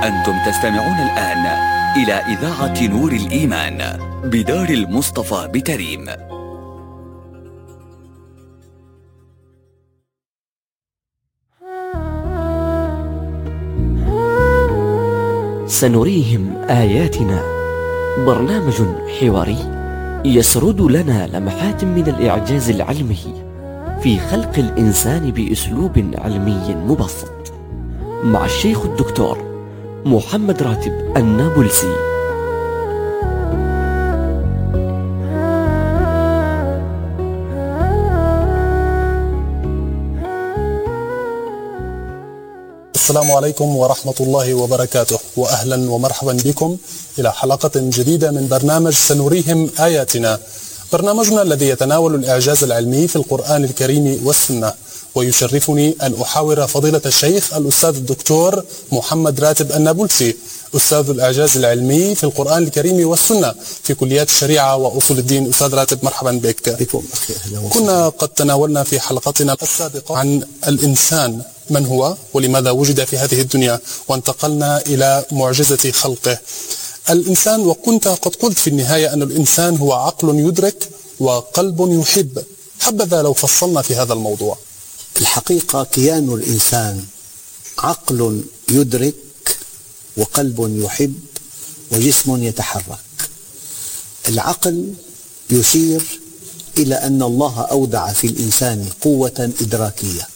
أنتم تستمعون الآن إلى إذاعة نور الإيمان بدار المصطفى بتريم. سنريهم آياتنا، برنامج حواري يسرد لنا لمحات من الإعجاز العلمي في خلق الإنسان بأسلوب علمي مبسط، مع الشيخ الدكتور محمد راتب النابلسي. السلام عليكم ورحمة الله وبركاته، وأهلا ومرحبا بكم إلى حلقة جديدة من برنامج سنريهم آياتنا، برنامجنا الذي يتناول الإعجاز العلمي في القرآن الكريم والسنة. ويشرفني أن أحاور فضيلة الشيخ الأستاذ الدكتور محمد راتب النابلسي، أستاذ الإعجاز العلمي في القرآن الكريم والسنة في كليات الشريعة وأصول الدين. أستاذ راتب مرحبا بك. كنا قد تناولنا في حلقتنا السابقة عن الإنسان، من هو ولماذا وجد في هذه الدنيا، وانتقلنا إلى معجزة خلقه الإنسان. وكنت قد قلت في النهاية أن الإنسان هو عقل يدرك وقلب يحب. حبذا لو فصلنا في هذا الموضوع. الحقيقة كيان الإنسان عقل يدرك وقلب يحب وجسم يتحرك. العقل يشير إلى أن الله أودع في الإنسان قوة إدراكية،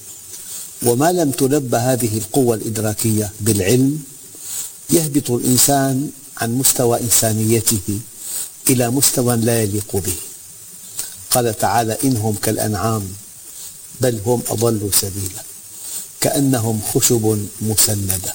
وما لم تلبى هذه القوة الإدراكية بالعلم يهبط الإنسان عن مستوى إنسانيته إلى مستوى لا يليق به. قال تعالى: إنهم كالأنعام بل هم أضل سبيلا كأنهم خشب مسندة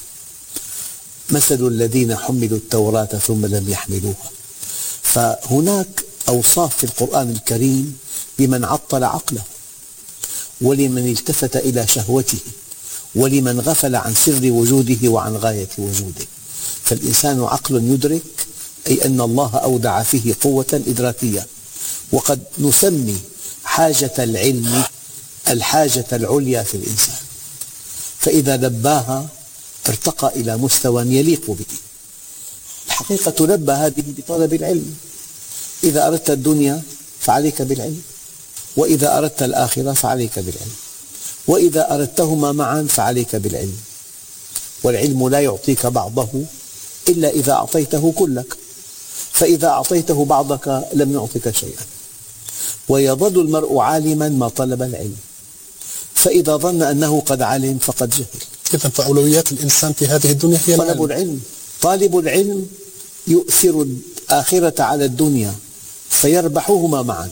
مثل الذين حملوا التوراة ثم لم يحملوها. فهناك أوصاف في القرآن الكريم لمن عطل عقله، ولمن التفت إلى شهوته، ولمن غفل عن سر وجوده وعن غاية وجوده. فالإنسان عقل يدرك، أي أن الله أودع فيه قوة إدراكية. وقد نسمي حاجة العلم الحاجة العليا في الإنسان، فإذا لباها ارتقى إلى مستوى يليق به. الحقيقة تلبى هذه بطلب العلم. إذا أردت الدنيا فعليك بالعلم، وإذا أردت الآخرة فعليك بالعلم، وإذا أردتهما معا فعليك بالعلم. والعلم لا يعطيك بعضه إلا إذا أعطيته كلك، فإذا أعطيته بعضك لم يعطك شيئا. ويظل المرء عالما ما طلب العلم، فإذا ظن أنه قد علم فقد جهل. إذن فأولويات الإنسان في هذه الدنيا هي طلب العلم. طالب العلم يؤثر الآخرة على الدنيا فيربحهما معا،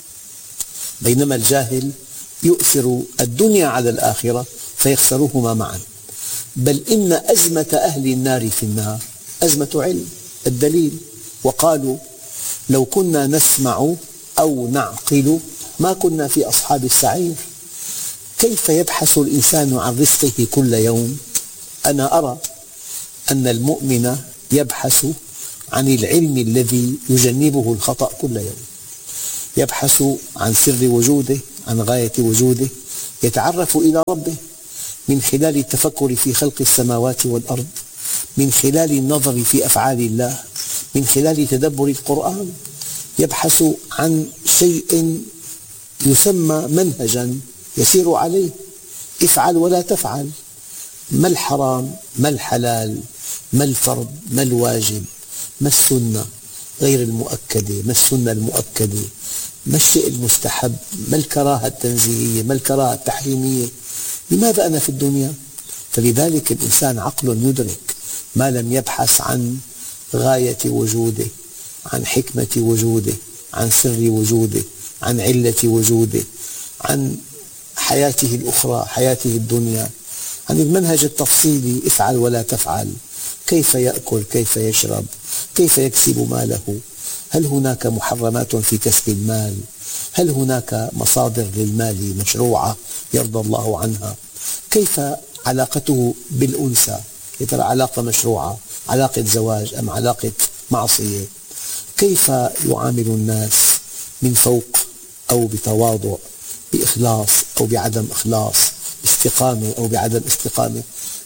بينما الجاهل يؤثر الدنيا على الآخرة فيخسرهما معا. بل إن أزمة أهل النار في النار أزمة علم. الدليل: وقالوا لو كنا نسمع أو نعقل ما كنا في أصحاب السعير. كيف يبحث الإنسان عن رزقه كل يوم؟ أنا أرى أن المؤمن يبحث عن العلم الذي يجنبه الخطأ كل يوم، يبحث عن سر وجوده، عن غاية وجوده، يتعرف إلى ربه من خلال التفكر في خلق السماوات والأرض، من خلال النظر في أفعال الله، من خلال تدبر القرآن. يبحث عن شيء يسمى منهجا يسير عليه. افعل ولا تفعل، ما الحرام، ما الحلال، ما الفرض، ما الواجب، ما السنة غير المؤكدة، ما السنة المؤكدة، ما الشيء المستحب، ما الكراهة التنزيهية، ما الكراهة التحريمية. لماذا أنا في الدنيا؟ فلذلك الإنسان عقل يدرك ما لم يبحث عن غاية وجوده، عن حكمة وجوده، عن سر وجوده، عن علة وجوده، عن حياته الأخرى، حياته الدنيا، عن المنهج التفصيلي: افعل ولا تفعل، كيف يأكل، كيف يشرب، كيف يكسب ماله، هل هناك محرمات في كسب المال، هل هناك مصادر للمال مشروعة يرضى الله عنها، كيف علاقته بالأنثى، يا ترى علاقة مشروعة، علاقة زواج أم علاقة معصية، كيف يعامل الناس من فوق أو بتواضع، بإخلاص أو بعدم إخلاص، استقامة أو بعدم استقامة.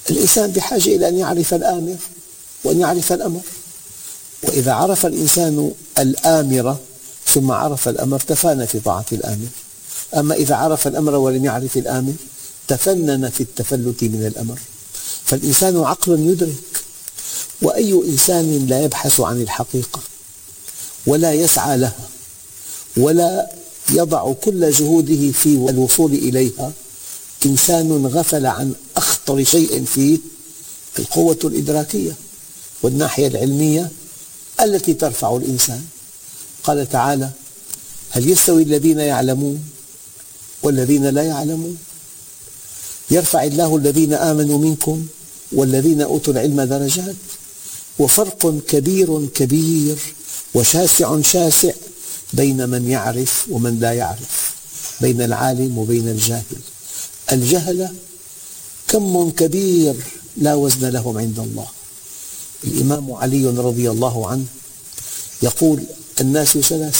الإنسان بحاجة إلى أن يعرف الآمر وأن يعرف الأمر، وإذا عرف الإنسان الآمر ثم عرف الأمر تفانى في طاعة الآمر. أما إذا عرف الأمر ولم يعرف الآمر تفنن في التفلت من الأمر. فالإنسان عقل يدرك، وأي إنسان لا يبحث عن الحقيقة ولا يسعى لها ولا يضع كل جهوده في الوصول إليها إنسان غفل عن أخطر شيء فيه، القوة الإدراكية والناحية العلمية التي ترفع الإنسان. قال تعالى: هل يستوي الذين يعلمون والذين لا يعلمون؟ يرفع الله الذين آمنوا منكم والذين أوتوا العلم درجات. وفرق كبير كبير وشاسع شاسع بين من يعرف ومن لا يعرف، بين العالم وبين الجاهل. الجهلة كم كبير لا وزن لهم عند الله. الإمام علي رضي الله عنه يقول: الناس ثلاثة: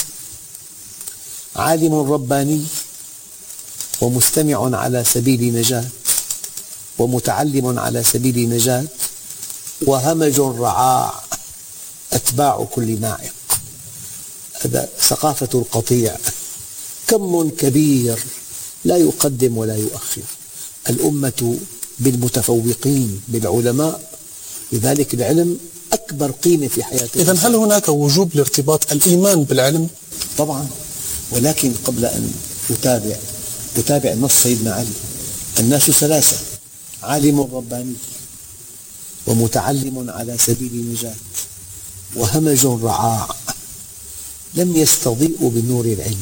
عالم رباني، ومستمع على سبيل نجاة، ومتعلم على سبيل نجاة، وهمج رعاع أتباع كل ناعق. هذا ثقافة القطيع. كم كبير لا يقدم ولا يؤخر. الأمة بالمتفوقين بالعلماء، لذلك العلم أكبر قيمة في حياة الإنسان. إذن هل هناك وجوب لارتباط الإيمان بالعلم؟ طبعا، ولكن قبل أن أتابع نص سيدنا علي: الناس ثلاثة: عالم رباني، ومتعلم على سبيل نجاة، وهمج رعاع. لم يستضيئوا بنور العلم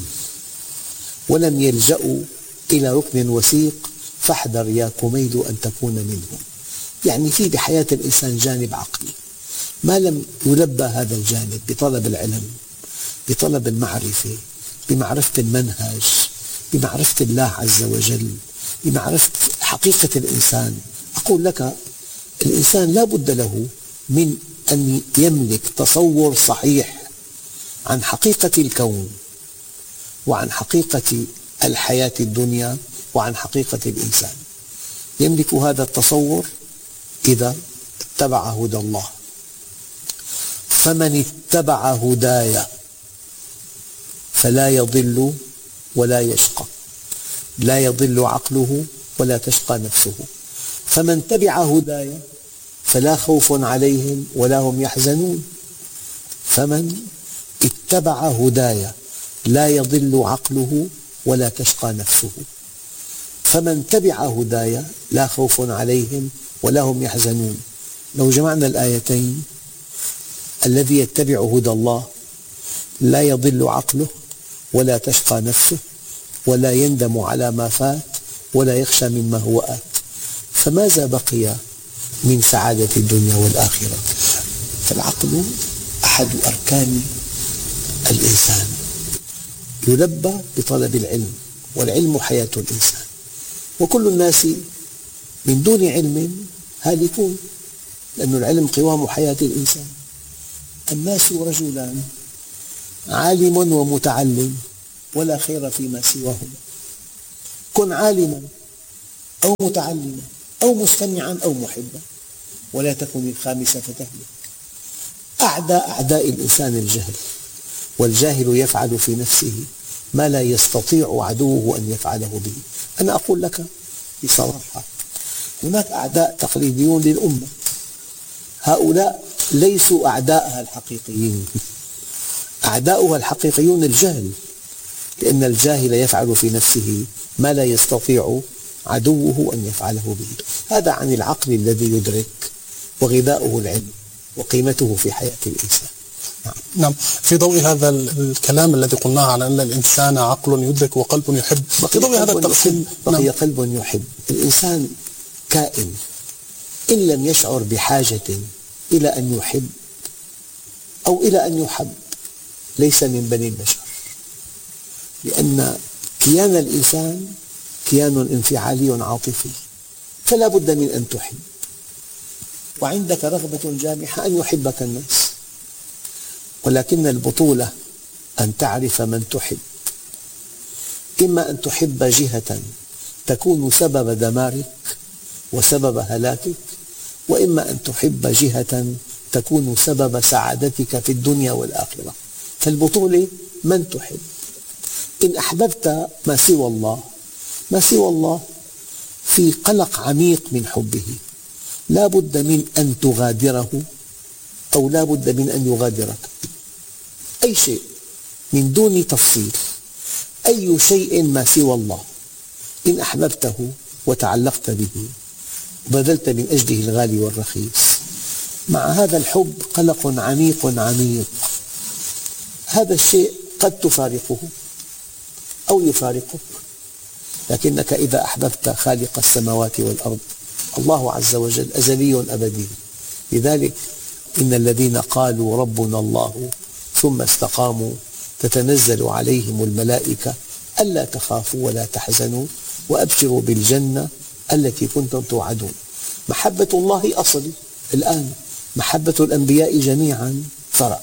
ولم يلجأوا إلى ركن وثيق، فاحذر يا كميل أن تكون منهم. يعني في بحياة الإنسان جانب عقلي، ما لم يلبى هذا الجانب بطلب العلم، بطلب المعرفة، بمعرفة المنهج، بمعرفة الله عز وجل، بمعرفة حقيقة الإنسان. أقول لك الإنسان لا بد له من أن يملك تصور صحيح عن حقيقة الكون وعن حقيقة الحياة الدنيا وعن حقيقة الإنسان. يملك هذا التصور إذا اتبع هدى الله. فمن اتبع هداي فلا يضل ولا يشقى، لا يضل عقله ولا تشقى نفسه. فمن تبع هداي فلا خوف عليهم ولا هم يحزنون. فمن اتبع هداي لا يضل عقله ولا تشقى نفسه. فمن تبع هداي لا خوف عليهم ولا هم يحزنون. لو جمعنا الآيتين: الذي يتبع هدى الله لا يضل عقله ولا تشقى نفسه ولا يندم على ما فات ولا يخشى مما هو آت، فماذا بقي من سعادة الدنيا والآخرة؟ فالعقل أحد أركان الإنسان، يلبى بطلب العلم، والعلم حياة الإنسان. وكل الناس من دون علم هالكون، لأن العلم قوام حياة الإنسان. الناس رجلان: عالم ومتعلم، ولا خير فيما سواهما. كن عالما أو متعلما أو مستمعا أو محبا، ولا تكن الخامسة فتهلك. أعداء الإنسان الجهل، والجاهل يفعل في نفسه ما لا يستطيع عدوه أن يفعله به. أنا أقول لك بصراحة: هناك أعداء تقليديون للأمة، هؤلاء ليسوا أعداءها الحقيقيين. أعداؤها الحقيقيون الجهل، لأن الجاهل يفعل في نفسه ما لا يستطيع عدوه أن يفعله به. هذا عن العقل الذي يدرك، وغذاؤه العلم، وقيمته في حياة الإنسان. نعم. في ضوء هذا الكلام الذي قلناه على أن الإنسان عقل يدرك وقلب يحب، في ضوء هذا التقسيم بقي قلب يحب. الإنسان كائن إن لم يشعر بحاجة إلى أن يحب أو إلى أن يحب ليس من بني البشر، لأن كيان الإنسان كيان انفعالي عاطفي، فلا بد من أن تحب. وعندك رغبة جامحة أن يحبك الناس، ولكن البطولة أن تعرف من تحب. إما أن تحب جهة تكون سبب دمارك وسبب هلاكك، وإما أن تحب جهة تكون سبب سعادتك في الدنيا والآخرة. فالبطولة من تحب. إن أحببت ما سوى الله في قلق عميق من حبه، لا بد من أن تغادره أو لا بد من أن يغادرك. أي شيء من دون تفصيل، أي شيء ما سوى الله إن أحببته وتعلقت به بذلت من أجله الغالي والرخيص، مع هذا الحب قلق عميق عميق. هذا الشيء قد تفارقه أو يفارقك، لكنك إذا أحببت خالق السماوات والأرض الله عز وجل أزلي أبدي. لذلك إن الذين قالوا ربنا الله ثم استقاموا تتنزل عليهم الملائكة ألا تخافوا ولا تحزنوا وأبشروا بالجنة التي كنتم توعدون. محبة الله أصل. الآن محبة الأنبياء جميعا فرع،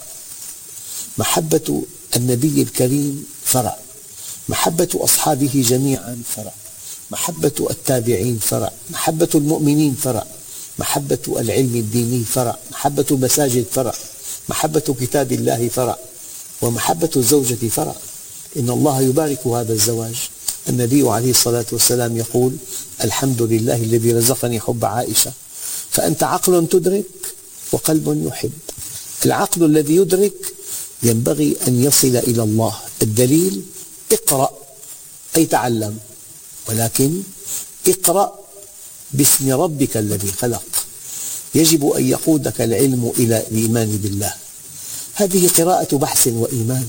محبة النبي الكريم فرع، محبة أصحابه جميعا فرع، محبة التابعين فرع، محبة المؤمنين فرع، محبة العلم الديني فرع، محبة المساجد فرع، محبة كتاب الله فرع، ومحبة الزوجة فرع. إن الله يبارك هذا الزواج. النبي عليه الصلاة والسلام يقول: الحمد لله الذي رزقني حب عائشة. فأنت عقل تدرك وقلب يحب. العقل الذي يدرك ينبغي أن يصل إلى الله. الدليل: اقرأ أي تعلم، ولكن اقرأ باسم ربك الذي خلق. يجب أن يقودك العلم إلى الإيمان بالله. هذه قراءة بحث وإيمان،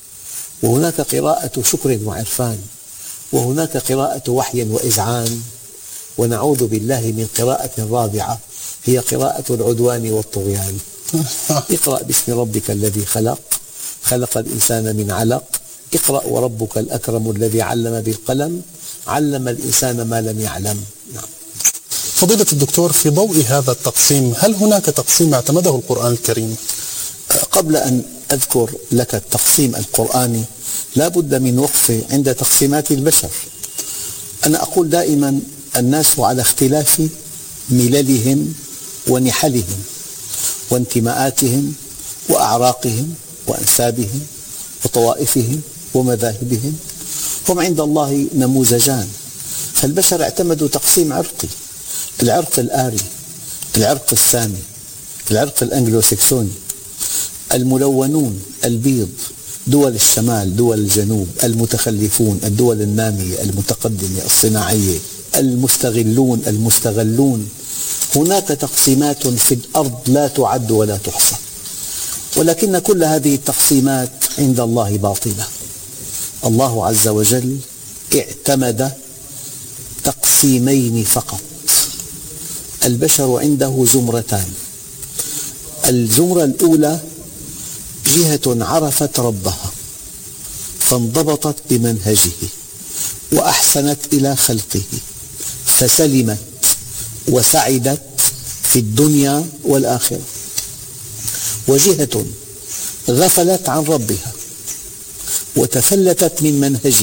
وهناك قراءة شكر وعرفان، وهناك قراءة وحي وإذعان، ونعوذ بالله من قراءة رابعة هي قراءة العدوان والطغيان. اقرأ باسم ربك الذي خلق، خلق الإنسان من علق. اقرأ وربك الأكرم الذي علم بالقلم، علم الإنسان ما لم يعلم. نعم. فضيلة الدكتور، في ضوء هذا التقسيم هل هناك تقسيم اعتمده القرآن الكريم؟ قبل أن أذكر لك التقسيم القرآني لا بد من وقفة عند تقسيمات البشر. أنا أقول دائما الناس على اختلاف مللهم ونحلهم وانتماءاتهم وأعراقهم وأنسابهم وطوائفهم ومذاهبهم، هم عند الله نموذجان. فالبشر اعتمدوا تقسيم عرقي: العرق الآري، العرق السامي، العرق الأنجلوسكسوني، الملونون البيض، دول الشمال، دول الجنوب، المتخلفون، الدول النامية المتقدمة الصناعية، المستغلون المستغلون. هناك تقسيمات في الأرض لا تعد ولا تحصى، ولكن كل هذه التقسيمات عند الله باطلة. الله عز وجل اعتمد تقسيمين فقط. البشر عنده زمرتان: الزمرة الأولى جهة عرفت ربها فانضبطت بمنهجه وأحسنت إلى خلقه فسلمت وسعدت في الدنيا والآخرة، وجهة غفلت عن ربها وتفلتت من منهجه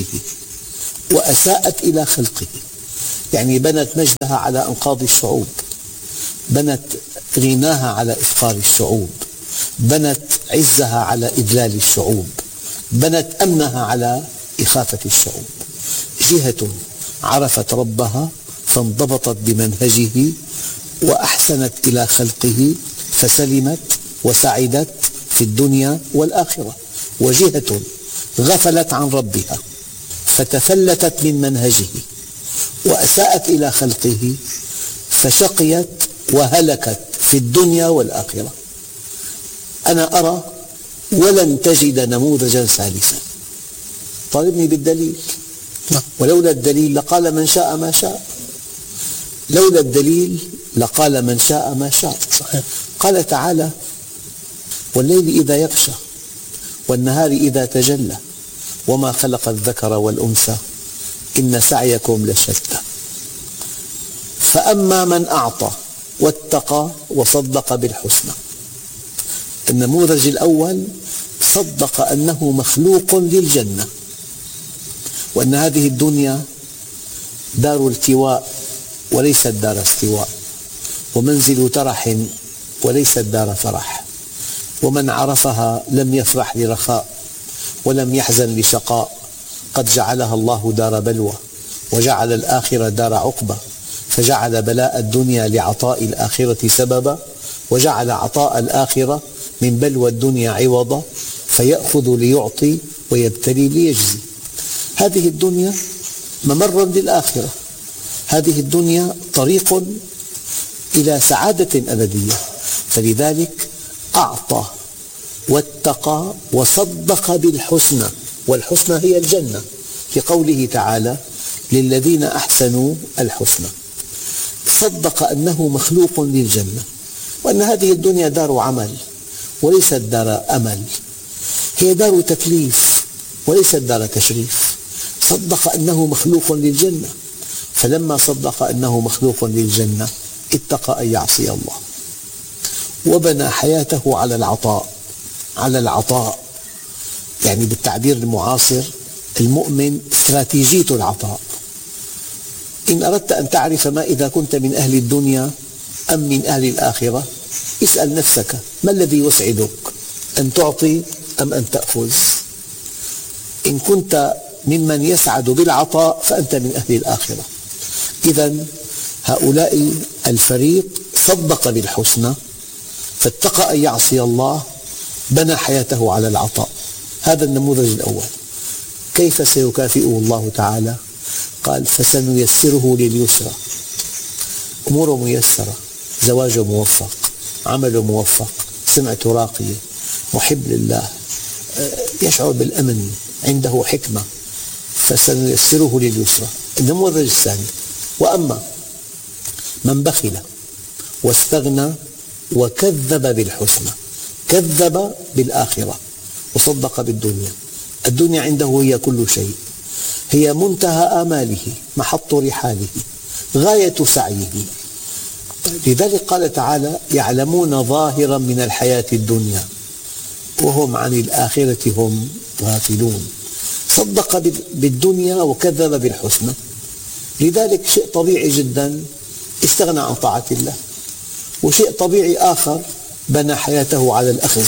وأساءت إلى خلقه، يعني بنت مجدها على أنقاض الشعوب، بنت غناها على إفقار الشعوب، بنت عزها على إذلال الشعوب، بنت أمنها على إخافة الشعوب. جهة عرفت ربها فانضبطت بمنهجه وأحسنت إلى خلقه فسلمت وسعدت في الدنيا والآخرة، وجهة غفلت عن ربها فتفلتت من منهجه وأساءت إلى خلقه فشقيت وهلكت في الدنيا والآخرة. أنا أرى ولن تجد نموذجا ثالثا. طالبني بالدليل، ولولا الدليل لقال من شاء ما شاء، لولا الدليل لقال من شاء ما شاء. قال تعالى: والليل إذا يغشى والنهار إذا تجلى وما خلق الذكر والأنثى إن سعيكم لشتى. فأما من أعطى واتقى وصدق بالحسنى. النموذج الأول صدق أنه مخلوق للجنة، وأن هذه الدنيا دار التواء وليست دار استواء، ومنزل ترح وليست دار فرح، ومن عرفها لم يفرح لرخاء ولم يحزن لشقاء، قد جعلها الله دار بلوى وجعل الآخرة دار عقبى، فجعل بلاء الدنيا لعطاء الآخرة سببا، وجعل عطاء الآخرة من بلوى الدنيا عوضا، فيأخذ ليعطي ويبتلي ليجزي. هذه الدنيا ممر للآخرة، هذه الدنيا طريق إلى سعادة أبدية، فلذلك أعطى واتقى وصدق بالحسنى، والحسنى هي الجنة، في قوله تعالى للذين أحسنوا الحسنى. صدق أنه مخلوق للجنة، وأن هذه الدنيا دار عمل وليست دار أمل، هي دار تكليف وليست دار تشريف. صدق أنه مخلوق للجنة، فلما صدق أنه مخلوق للجنة اتقى أن يعصي الله، وبنى حياته على العطاء. على العطاء يعني بالتعبير المعاصر المؤمن استراتيجية العطاء. إن أردت أن تعرف ما إذا كنت من أهل الدنيا أم من أهل الآخرة، اسأل نفسك ما الذي يسعدك، أن تعطي أم أن تأخذ؟ إن كنت ممن يسعد بالعطاء فأنت من أهل الآخرة. إذن هؤلاء الفريق صدق بالحسنى فاتقى أن يعصي الله، بنى حياته على العطاء. هذا النموذج الأول. كيف سيكافئه الله تعالى؟ قال فسنيسره لليسرى. أموره ميسرة، زواجه موفق، عمله موفق، سمعته راقية، محب لله، يشعر بالأمن، عنده حكمة، فسنيسره لليسرى. النموذج الثاني: وأما من بخل واستغنى وكذب بالحسنى، كذب بالآخرة وصدق بالدنيا. الدنيا عنده هي كل شيء، هي منتهى آماله، محط رحاله، غاية سعيه. لذلك قال تعالى يعلمون ظاهرا من الحياة الدنيا وهم عن الآخرة هم غافلون. صدق بالدنيا وكذب بالحسنى، لذلك شيء طبيعي جدا استغنى عن طاعة الله، وشيء طبيعي آخر بنى حياته على الأخذ.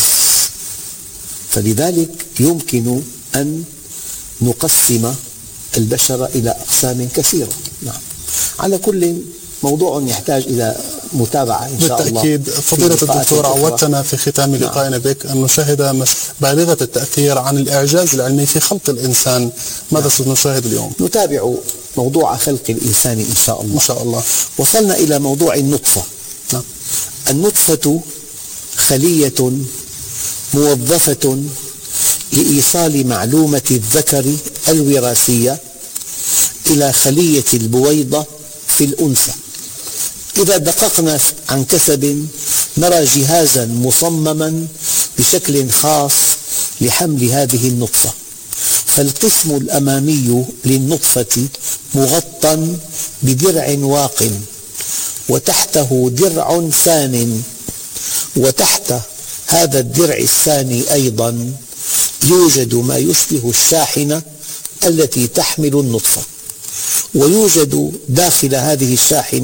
فلذلك يمكن أن نقسم البشر إلى أقسام كثيرة. نعم. على كل موضوع يحتاج إلى متابعة إن شاء الله. بالتأكيد. فضيلة الدكتور عودتنا في ختام لقائنا بك أن نشاهد بالغة التأثير عن الإعجاز العلمي في خلق الإنسان. ماذا سنشاهد اليوم؟ نتابع موضوع خلق الإنسان إن شاء الله. إن شاء الله. وصلنا إلى موضوع النطفة. النطفة خلية موظفة لإيصال معلومة الذكر الوراثية إلى خلية البويضة في الأنثى. إذا دققنا عن كثب نرى جهازا مصمما بشكل خاص لحمل هذه النطفة، فالقسم الأمامي للنطفة مغطى بدرع واق، وتحته درع ثان، وتحت هذا الدرع الثاني أيضا يوجد ما يشبه الشاحنة التي تحمل النطفة، ويوجد داخل هذه الشاحنة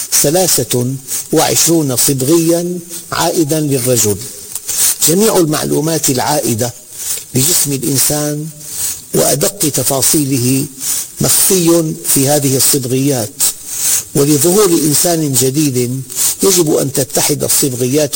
23 صبغيا عائدا للرجل. جميع المعلومات العائدة لجسم الإنسان وأدق تفاصيله مخفي في هذه الصبغيات، ولظهور إنسان جديد يجب أن تتحد الصبغيات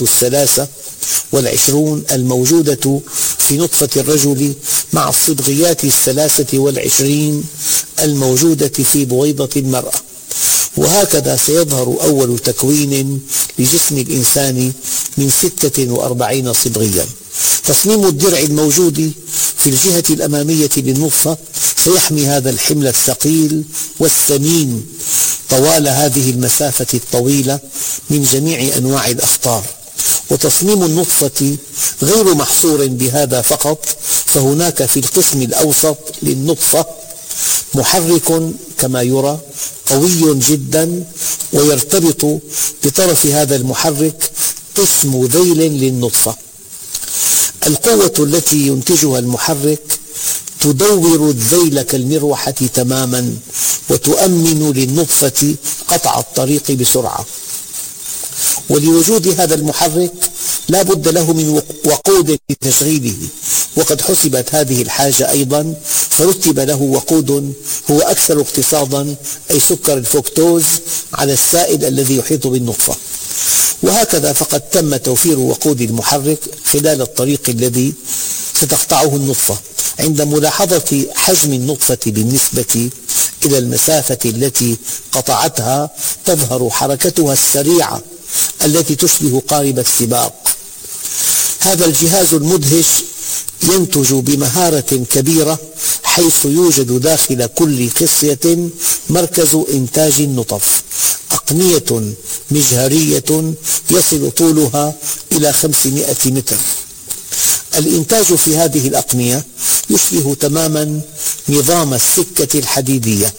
23 الموجودة في نطفة الرجل مع الصبغيات 23 الموجودة في بويضة المرأة، وهكذا سيظهر أول تكوين لجسم الإنسان من 46 صبغيا. تصميم الدرع الموجود في الجهة الأمامية للنطفة سيحمي هذا الحمل الثقيل والثمين طوال هذه المسافة الطويلة من جميع أنواع الأخطار. وتصميم النطفة غير محصور بهذا فقط، فهناك في القسم الأوسط للنطفة محرك كما يرى قوي جدا، ويرتبط بطرف هذا المحرك قسم ذيل للنطفة. القوة التي ينتجها المحرك تدور الذيل كالمروحة تماما، وتؤمن للنطفة قطع الطريق بسرعة. ولوجود هذا المحرك لا بد له من وقود لتشغيله، وقد حسبت هذه الحاجة أيضا فرتب له وقود هو أكثر اقتصادا، أي سكر الفركتوز على السائل الذي يحيط بالنطفة. وهكذا فقد تم توفير وقود المحرك خلال الطريق الذي ستقطعه النطفة. عند ملاحظة حجم النطفة بالنسبة إلى المسافة التي قطعتها تظهر حركتها السريعة التي تشبه قارب السباق. هذا الجهاز المدهش ينتج بمهارة كبيرة، حيث يوجد داخل كل خصية مركز إنتاج النطف، أقنية مجهرية يصل طولها إلى 500 متر. الإنتاج في هذه الأقنية يشبه تماما نظام السكة الحديدية.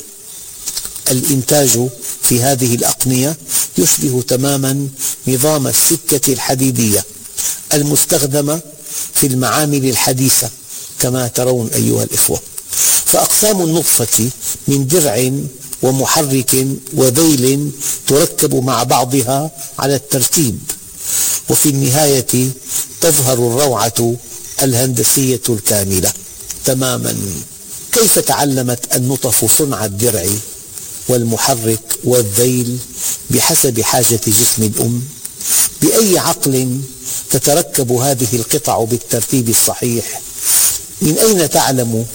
الإنتاج في هذه الأقنية يشبه تماما نظام السكة الحديدية المستخدمة في المعامل الحديثة كما ترون أيها الإخوة. فأقسام النطفة من درع ومحرك وذيل تركب مع بعضها على الترتيب، وفي النهاية تظهر الروعة الهندسية الكاملة تماما. كيف تعلمت النطف صنع الدرع والمحرك والذيل بحسب حاجة جسم الأم؟ بأي عقل تتركب هذه القطع بالترتيب الصحيح؟ من أين تعلم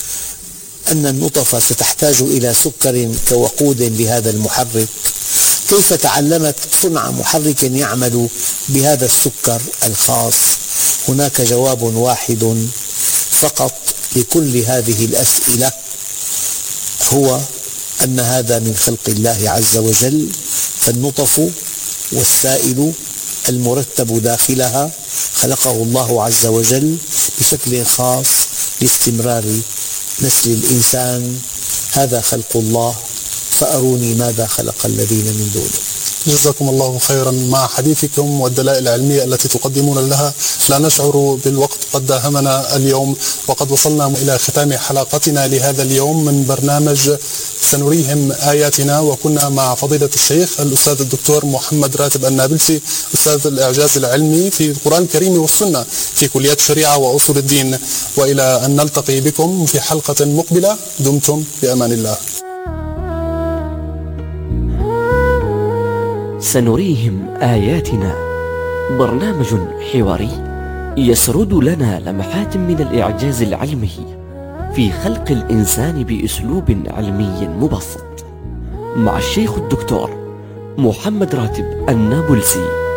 أن النطف ستحتاج إلى سكر كوقود لهذا المحرك؟ كيف تعلمت صنع محرك يعمل بهذا السكر الخاص؟ هناك جواب واحد فقط لكل هذه الأسئلة، هو أن هذا من خلق الله عز وجل. فالنطف والسائل المرتب داخلها خلقه الله عز وجل بشكل خاص لاستمرار نسل الإنسان. هذا خلق الله، فأروني ماذا خلق الذين من دونه. جزاكم الله خيرا. مع حديثكم والدلائل العلمية التي تقدمون لها لا نشعر بالوقت قد داهمنا اليوم، وقد وصلنا إلى ختام حلقتنا لهذا اليوم من برنامج سنريهم آياتنا، وكنا مع فضيلة الشيخ الأستاذ الدكتور محمد راتب النابلسي، أستاذ الإعجاز العلمي في القرآن الكريم والسنة في كلية الشريعة وأصول الدين. وإلى أن نلتقي بكم في حلقة مقبلة، دمتم بأمان الله. سنريهم آياتنا، برنامج حواري يسرد لنا لمحات من الإعجاز العلمي في خلق الإنسان بأسلوب علمي مبسط، مع الشيخ الدكتور محمد راتب النابلسي.